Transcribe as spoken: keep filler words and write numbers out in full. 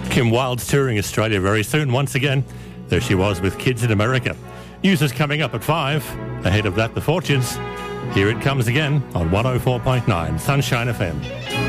Kim Wilde's touring Australia very soon once again. There she was with Kids in America. News is coming up at five. Ahead of that, The Fortunes. Here it comes again on one oh four point nine Sunshine F M.